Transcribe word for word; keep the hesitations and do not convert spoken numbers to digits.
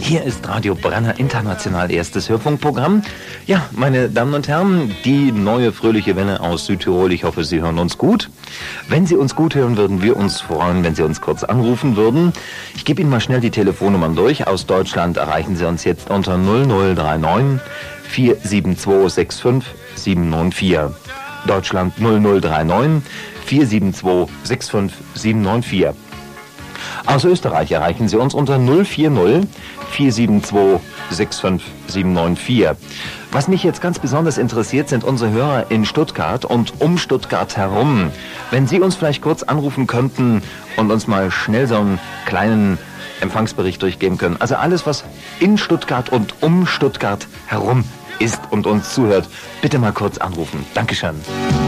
Hier ist Radio Brenner International erstes Hörfunkprogramm. Ja, meine Damen und Herren, die neue fröhliche Welle aus Südtirol. Ich hoffe, Sie hören uns gut. Wenn Sie uns gut hören, würden wir uns freuen, wenn Sie uns kurz anrufen würden. Ich gebe Ihnen mal schnell die Telefonnummern durch. Aus Deutschland erreichen Sie uns jetzt unter null null drei neun vier sieben zwei sechs fünf sieben neun vier. Deutschland null null drei neun vier sieben zwei sechs fünf sieben neun vier. Aus Österreich erreichen Sie uns unter null vier null vier sieben zwei sechs fünf sieben neun vier. Was mich jetzt ganz besonders interessiert, sind unsere Hörer in Stuttgart und um Stuttgart herum. Wenn Sie uns vielleicht kurz anrufen könnten und uns mal schnell so einen kleinen Empfangsbericht durchgeben können. Also alles, was in Stuttgart und um Stuttgart herum ist und uns zuhört, bitte mal kurz anrufen. Dankeschön.